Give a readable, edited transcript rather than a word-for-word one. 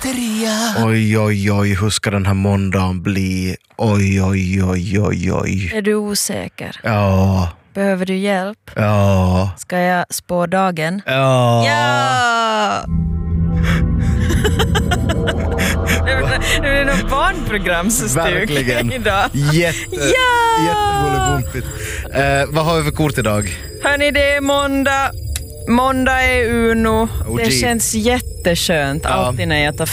Pizzeria. Oj, hur ska den här måndagen bli? Oj. Är du osäker? Ja. Behöver du hjälp? Ja. Ska jag spå dagen? Ja. Det är något barnprogramsstyck idag. Jättebullbumpigt. Vad har vi för kort idag? Hörni, det är måndag. Måndag är Uno. Det känns jätteskönt alltid när jag tar